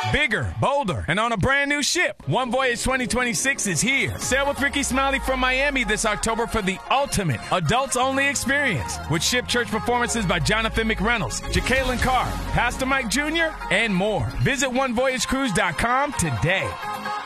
bigger, bolder, and on a brand new ship. One Voyage 2026 is here. Sail with Ricky Smiley from Miami this October for the ultimate adults-only experience with ship church performances by Jonathan McReynolds, Jacqueline Carr, Pastor Mike Jr., and more. Visit onevoyagecruise.com today.